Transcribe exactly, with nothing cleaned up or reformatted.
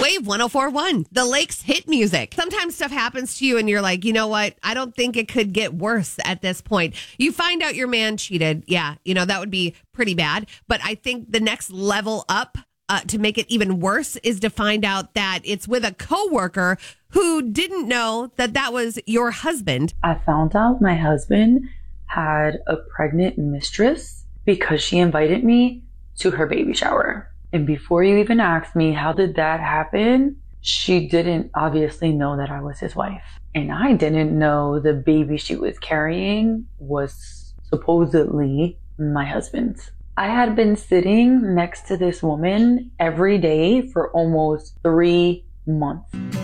Wave one oh four point one, the Lake's hit music. Sometimes stuff happens to you and you're like, you know what? I don't think it could get worse at this point. You find out your man cheated. Yeah, you know, that would be pretty bad. But I think the next level up uh, to make it even worse is to find out that it's with a coworker who didn't know that that was your husband. I found out my husband had a pregnant mistress because she invited me to her baby shower. And before you even asked me, how did that happen? She didn't obviously know that I was his wife. And I didn't know the baby she was carrying was supposedly my husband's. I had been sitting next to this woman every day for almost three months.